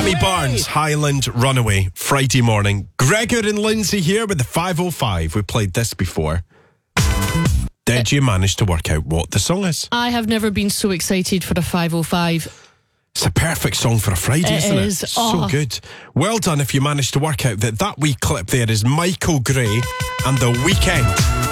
Amy Barnes, Highland Runaway, Friday morning. Gregor and Lindsay here with the 505. We played this before. Did you manage to work out what the song is? I have never been so excited for a 505. It's a perfect song for a Friday, isn't is. it? So good. Well done if you managed to work out that wee clip there is Michael Gray and The Weeknd.